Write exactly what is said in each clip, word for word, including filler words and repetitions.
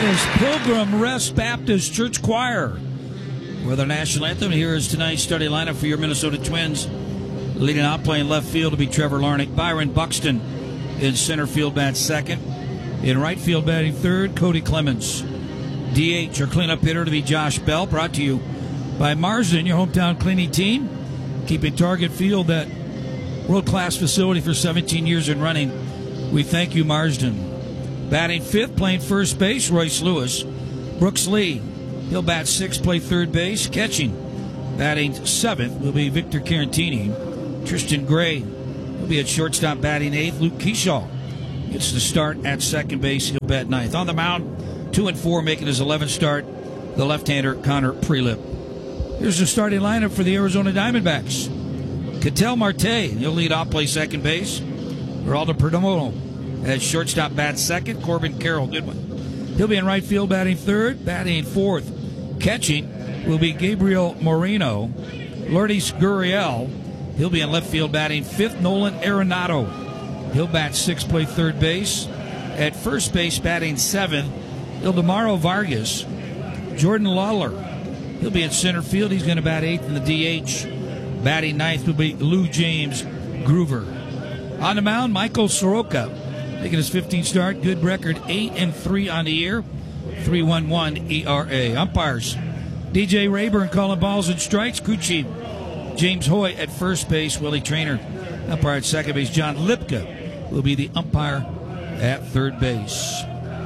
That is Pilgrim Rest Baptist Church Choir with our national anthem. Here is tonight's starting lineup for your Minnesota Twins. Leading out, playing left field to be Trevor Larnach. Byron Buxton in center field, bat second. In right field, batting third, Cody Clemens. D H, or cleanup hitter, to be Josh Bell. Brought to you by Marsden, your hometown cleaning team. Keeping Target Field that world-class facility for seventeen years and running. We thank you, Marsden. Batting fifth, playing first base, Royce Lewis. Brooks Lee, he'll bat sixth, play third base. Catching, batting seventh, will be Victor Carantini. Tristan Gray will be at shortstop, batting eighth. Luke Keyshaw gets the start at second base. He'll bat ninth. On the mound, two and four, making his eleventh start, the left-hander Connor Prelip. Here's the starting lineup for the Arizona Diamondbacks. Ketel Marte, he'll lead off, play second base. Geraldo Perdomo at shortstop, bat second. Corbin Carroll, good one. He'll be in right field, batting third. Batting fourth, catching, will be Gabriel Moreno. Lourdes Gurriel, he'll be in left field, batting fifth. Nolan Arenado, he'll bat sixth, play third base. At first base, batting seventh, Ildemaro Vargas. Jordan Lawler, he'll be in center field. He's going to bat eighth in the D H. Batting ninth will be Lou James Groover. On the mound, Michael Soroka, making his fifteenth start. Good record, eight and three on the year. three point one one E R A. Umpires, D J Rayburn calling balls and strikes. Crew chief James Hoy at first base. Willie Traynor, umpire at second base. John Lipka will be the umpire at third base.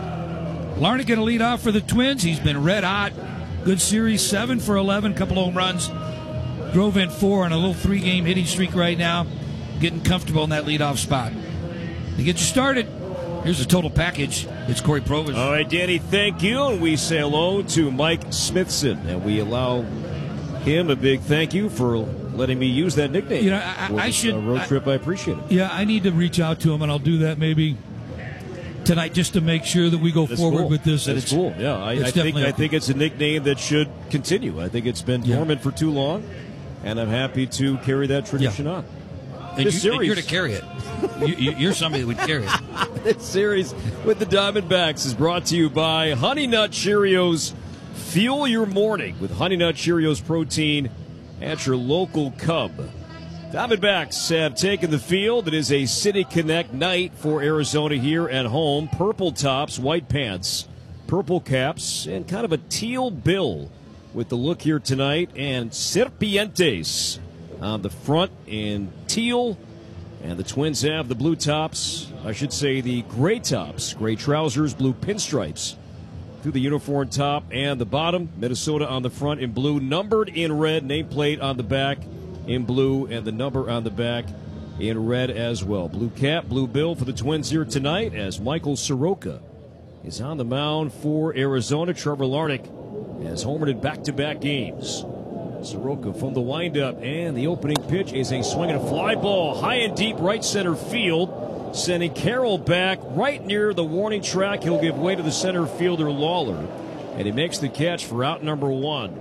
Larnach going to lead off for the Twins. He's been red hot. Good series, seven for eleven, couple home runs. Drove in four on a little three-game hitting streak right now. Getting comfortable in that leadoff spot. To get you started, here's the total package. It's Corey Provus. All right, Danny, thank you. And we say hello to Mike Smithson. And we allow him a big thank you for letting me use that nickname. You know, I, I should. Uh, road trip, I, I appreciate it. Yeah, I need to reach out to him, and I'll do that maybe tonight just to make sure that we go That's forward cool. with this. That's it's, cool. Yeah, I, I think I think it's a nickname that should continue. I think it's been yeah. dormant for too long, and I'm happy to carry that tradition yeah. on. And, this you, series, and you're to carry it. you, you're somebody that would carry it. This series with the Diamondbacks is brought to you by Honey Nut Cheerios. Fuel your morning with Honey Nut Cheerios protein at your local Cub. Diamondbacks have taken the field. It is a City Connect night for Arizona here at home. Purple tops, white pants, purple caps, and kind of a teal bill with the look here tonight. And Serpientes on the front in teal. And the Twins have the blue tops, I should say the gray tops, gray trousers, blue pinstripes through the uniform top and the bottom. Minnesota on the front in blue, numbered in red, nameplate on the back in blue, and the number on the back in red as well. Blue cap, blue bill for the Twins here tonight as Michael Soroka is on the mound for Arizona. Trevor Larnach has homered in back-to-back games. Soroka from the windup, and the opening pitch is a swing and a fly ball high and deep right center field, sending Carroll back right near the warning track. He'll give way to the center fielder Lawler, and he makes the catch for out number one.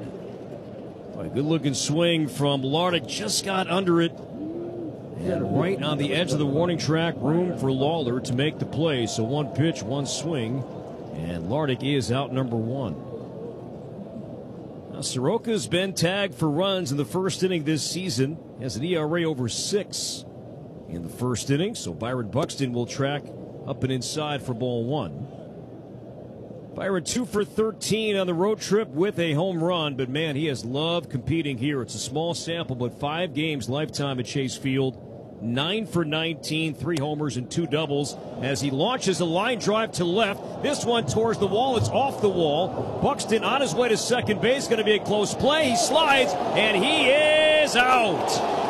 A good-looking swing from Larnach, just got under it, and right on the edge of the warning track, room for Lawler to make the play. So one pitch, one swing, and Larnach is out number one. Now, Soroka's been tagged for runs in the first inning this season. Has an E R A over six in the first inning. So Byron Buxton will track up and inside for ball one. Byron two for thirteen on the road trip with a home run. But, man, he has loved competing here. It's a small sample, but five games lifetime at Chase Field. nine for nineteen, three homers and two doubles as he launches a line drive to left. This one towards the wall. It's off the wall. Buxton on his way to second base. Going to be a close play. He slides, and he is out.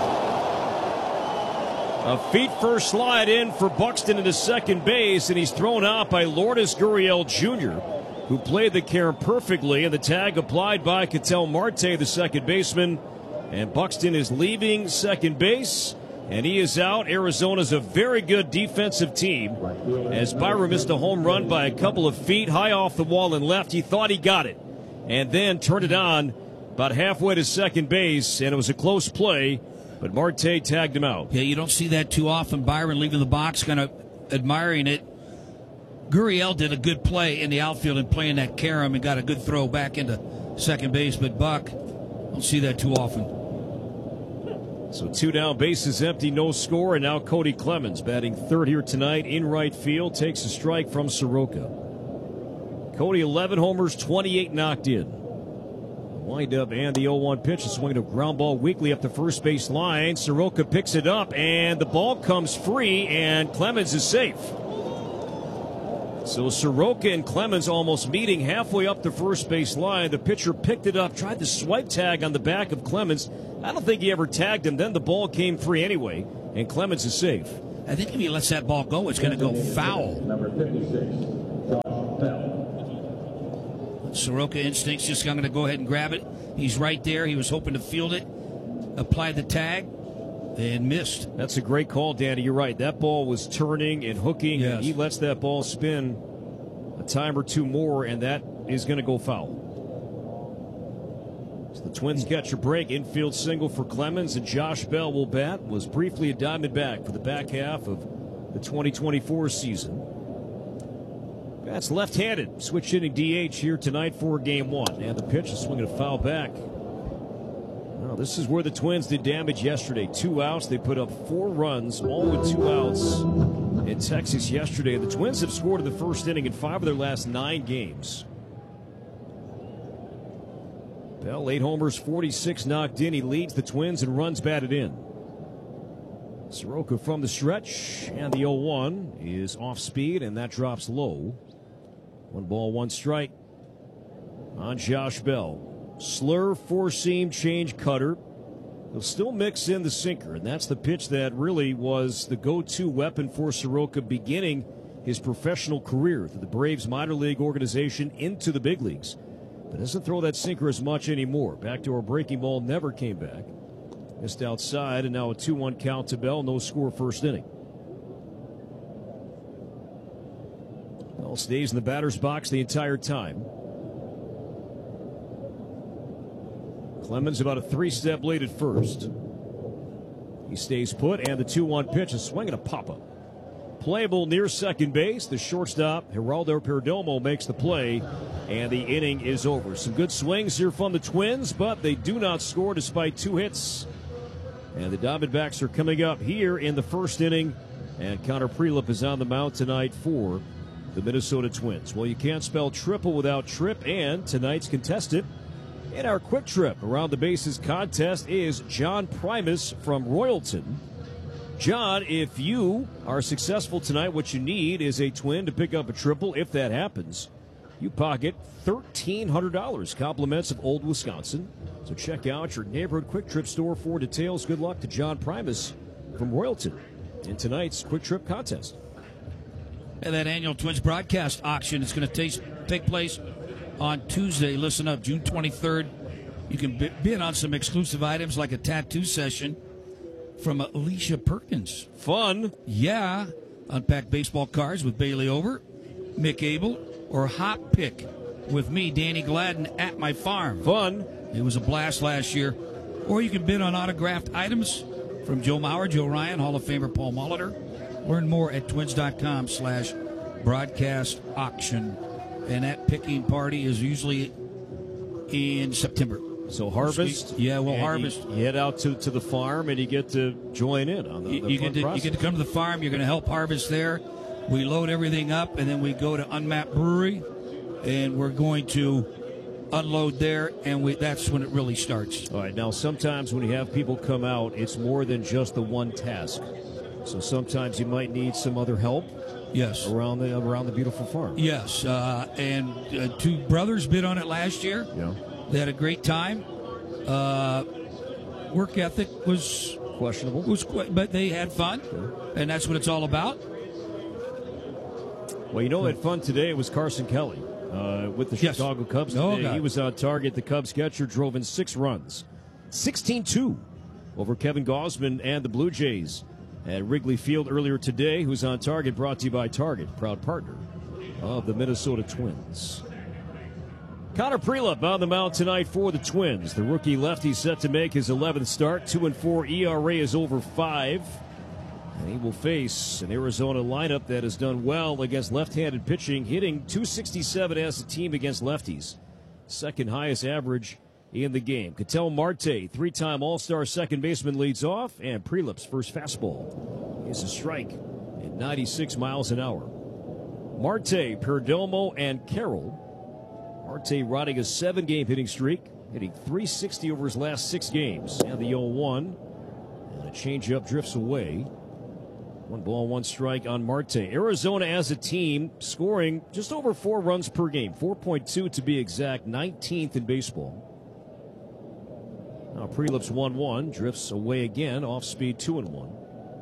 A feet-first slide in for Buxton into second base, and he's thrown out by Lourdes Gurriel Junior, who played the carom perfectly, and the tag applied by Ketel Marte, the second baseman. And Buxton is leaving second base, and he is out. Arizona's a very good defensive team. As Byron missed a home run by a couple of feet high off the wall and left, he thought he got it, and then turned it on about halfway to second base, and it was a close play, but Marte tagged him out. Yeah, you don't see that too often. Byron leaving the box, kind of admiring it. Gurriel did a good play in the outfield and playing that carom and got a good throw back into second base, but Buck, don't see that too often. So two down, bases empty, no score, and now Cody Clemens batting third here tonight in right field, takes a strike from Soroka. Cody, eleven homers, twenty-eight knocked in. Wind up and the oh one pitch, a swing of ground ball weakly up the first base line. Soroka picks it up, and the ball comes free, and Clemens is safe. So Soroka and Clemens almost meeting halfway up the first base line. The pitcher picked it up, tried to swipe tag on the back of Clemens. I don't think he ever tagged him. Then the ball came free anyway, and Clemens is safe. I think if he lets that ball go, it's going to go foul. Number fifty-six, Josh Bell. Soroka instincts just going to go ahead and grab it. He's right there. He was hoping to field it, apply the tag, and missed. That's a great call, Danny. You're right. That ball was turning and hooking, yes. and he lets that ball spin a time or two more, and that is going to go foul. So the Twins catch a break. Infield single for Clemens, and Josh Bell will bat. Was briefly a Diamondback for the back half of the twenty twenty-four season. That's left-handed. Switch hitting D H here tonight for game one. And the pitch is swinging a foul back. Well, this is where the Twins did damage yesterday. Two outs. They put up four runs, all with two outs in Texas yesterday. The Twins have scored in the first inning in five of their last nine games. Bell, eight homers, forty-six knocked in. He leads the Twins and runs batted in. Soroka from the stretch, and the oh one is off speed, and that drops low. One ball, one strike on Josh Bell. Slur, four-seam, change cutter. He'll still mix in the sinker, and that's the pitch that really was the go-to weapon for Soroka beginning his professional career through the Braves minor league organization into the big leagues. But doesn't throw that sinker as much anymore. Backdoor breaking ball never came back. Missed outside, and now a two one count to Bell. No score first inning. Bell stays in the batter's box the entire time. Clemens about a three-step lead at first. He stays put, and the two one pitch, a swing and a pop-up. Playable near second base. The shortstop, Geraldo Perdomo, makes the play, and the inning is over. Some good swings here from the Twins, but they do not score despite two hits. And the Diamondbacks are coming up here in the first inning, and Connor Prielipp is on the mound tonight for the Minnesota Twins. Well, you can't spell triple without trip, and tonight's contestant in our quick trip around the bases contest is John Primus from Royalton. John, if you are successful tonight, what you need is a twin to pick up a triple. If that happens, you pocket thirteen hundred dollars, compliments of Old Wisconsin. So check out your neighborhood Quick Trip store for details. Good luck to John Primus from Royalton in tonight's Quick Trip contest. And that annual Twins broadcast auction is going to take place on Tuesday. Listen up, June twenty-third. You can bid on some exclusive items like a tattoo session from Alicia Perkins. Fun. Yeah. Unpack baseball cards with Bailey Over, Mick Abel, or Hot Pick with me, Danny Gladden, at my farm. Fun. It was a blast last year. Or you can bid on autographed items from Joe Mauer, Joe Ryan, Hall of Famer Paul Molitor. Learn more at twins.com slash broadcast auction. And that picking party is usually in September. So harvest. Yeah, well, harvest. You, you head out to, to the farm and you get to join in on the, you, the you fun get to, process. You get to come to the farm. You're going to help harvest there. We load everything up, and then we go to Unmapped Brewery, and we're going to unload there, and we, that's when it really starts. All right, now sometimes when you have people come out, it's more than just the one task. So sometimes you might need some other help. Yes, around the around the beautiful farm. Yes, uh, and uh, two brothers bid on it last year. Yeah, they had a great time. Uh, work ethic was questionable, was qu- but they had fun, yeah. And that's what it's all about. Well, you know, what had fun today was Carson Kelly uh, with the yes. Chicago Cubs today. Oh, he was on target. The Cubs catcher drove in six runs, sixteen two over Kevin Gausman and the Blue Jays at Wrigley Field earlier today. Who's on target, brought to you by Target, proud partner of the Minnesota Twins. Connor Prielipp on the mound tonight for the Twins. The rookie lefty set to make his eleventh start. Two and four E R A is over five. And he will face an Arizona lineup that has done well against left-handed pitching, hitting two sixty-seven as a team against lefties. Second highest average in the game. Ketel Marte, three-time All-Star second baseman, leads off, and Prelip's first fastball is a strike at ninety-six miles an hour. Marte, Perdomo, and Carroll. Marte riding a seven-game hitting streak, hitting three sixty over his last six games. And the oh one, and a changeup drifts away. One ball, one strike on Marte. Arizona as a team scoring just over four runs per game, four point two to be exact, nineteenth in baseball. Now Prelip's one one, drifts away again, off speed two and one.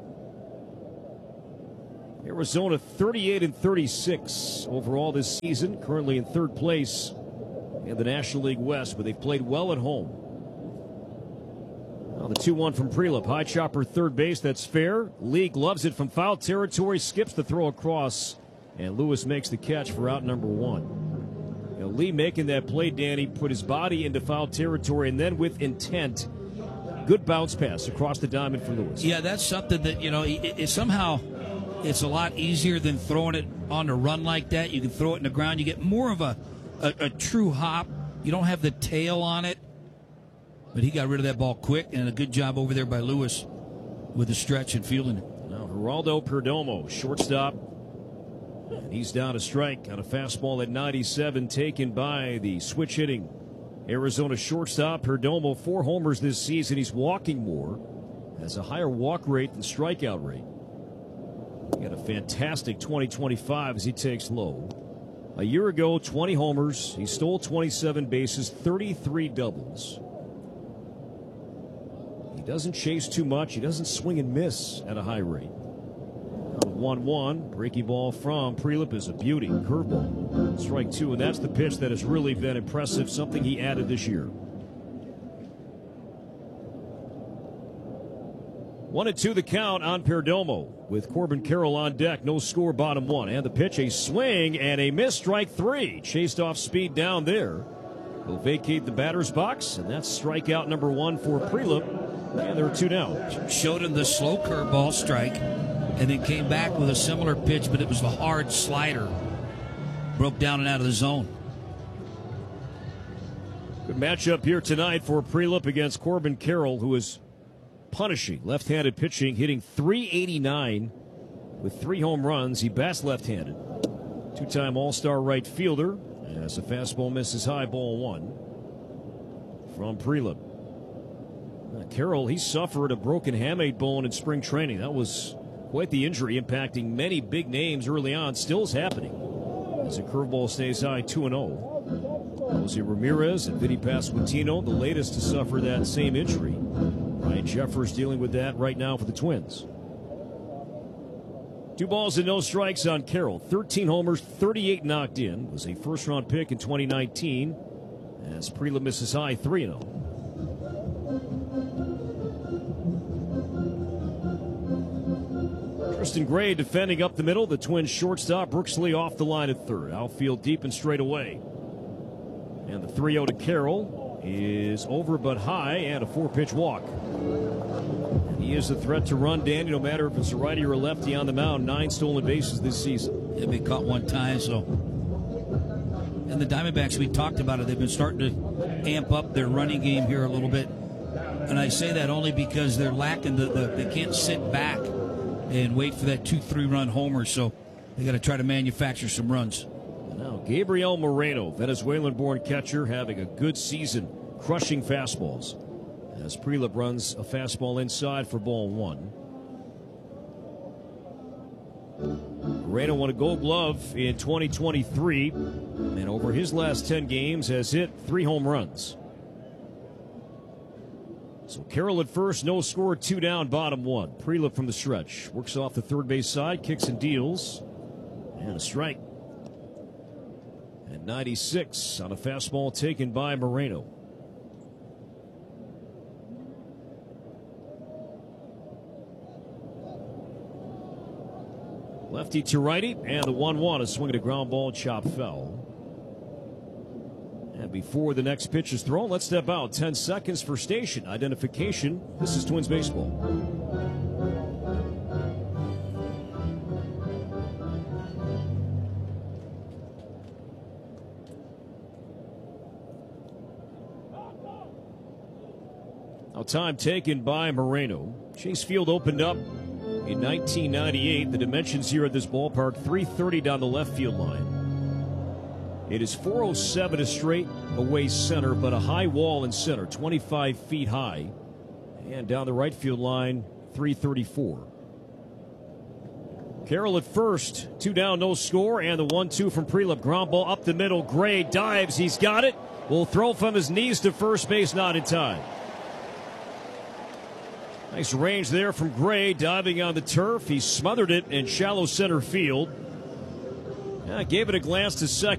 Arizona thirty-eight and thirty-six overall this season, currently in third place in the National League West, but they've played well at home. Now the two one from Prelip, high chopper third base, that's fair. Lee gloves it from foul territory, skips the throw across, and Lewis makes the catch for out number one. You know, Lee making that play, Danny, put his body into foul territory, and then with intent, good bounce pass across the diamond for Lewis. Yeah, that's something that, you know, it, it somehow it's a lot easier than throwing it on a run like that. You can throw it in the ground. You get more of a, a, a true hop. You don't have the tail on it. But he got rid of that ball quick, and a good job over there by Lewis with the stretch and fielding it. Now Geraldo Perdomo, shortstop. And he's down a strike on a fastball at ninety-seven, taken by the switch hitting Arizona shortstop. Perdomo, four homers this season. He's walking more, has a higher walk rate than strikeout rate. He had a fantastic twenty twenty-five as he takes low. A year ago, twenty homers. He stole twenty-seven bases, thirty-three doubles. He doesn't chase too much. He doesn't swing and miss at a high rate. one one, breaking ball from Prelip is a beauty. Curveball, strike two, and that's the pitch that has really been impressive, something he added this year. One and two the count on Perdomo with Corbin Carroll on deck. No score, bottom one. And the pitch, a swing and a miss, strike three. Chased off speed down there. He'll vacate the batter's box, and that's strikeout number one for Prelip. And there are two down. Showed him the slow curveball strike, and then came back with a similar pitch, but it was the hard slider. Broke down and out of the zone. Good matchup here tonight for Prelip against Corbin Carroll, who is punishing left-handed pitching, hitting three eighty-nine with three home runs. He bats left-handed. Two-time All-Star right fielder. As the fastball misses high, ball one from Prelip. Uh, Carroll, he suffered a broken hamate bone in spring training. That was quite the injury, impacting many big names early on. Still is happening as the curveball stays high, two and oh. Jose Ramirez and Vinny Pasquantino, the latest to suffer that same injury. Ryan Jeffers dealing with that right now for the Twins. Two balls and no strikes on Carroll. thirteen homers, thirty-eight knocked in. Was a first-round pick in twenty nineteen. As Prelip misses high, three and oh. Tristan Gray defending up the middle. The Twins shortstop, Brooks Lee off the line at third. Outfield deep and straight away. And the three oh to Carroll is over but high, and a four-pitch walk. He is a threat to run, Danny, no matter if it's a righty or a lefty on the mound. Nine stolen bases this season. They've been caught one time, so. And the Diamondbacks, we talked about it, they've been starting to amp up their running game here a little bit. And I say that only because they're lacking the, the they can't sit back and wait for that two, three run homer. So they got to try to manufacture some runs. And now Gabriel Moreno, Venezuelan-born catcher, having a good season, crushing fastballs. As Prelip runs a fastball inside for ball one. Moreno won a Gold Glove in twenty twenty-three, and over his last ten games has hit three home runs. So Carroll at first, no score, two down, bottom one. Prelip from the stretch. Works off the third base side, kicks and deals. And a strike. At ninety-six on a fastball taken by Moreno. Lefty to righty, and the one one, a swing at a ground ball, chop foul. And before the next pitch is thrown, let's step out. ten seconds for station identification. This is Twins baseball. Now time taken by Moreno. Chase Field opened up in nineteen ninety-eight. The dimensions here at this ballpark, three thirty down the left field line. It is four oh seven to straight away center, but a high wall in center, twenty-five feet high. And down the right field line, three thirty-four. Carroll at first, two down, no score, and the one two from Prelip. Ground ball up the middle. Gray dives, he's got it. Will throw from his knees to first base, not in time. Nice range there from Gray, diving on the turf. He smothered it in shallow center field. Yeah, gave it a glance to second.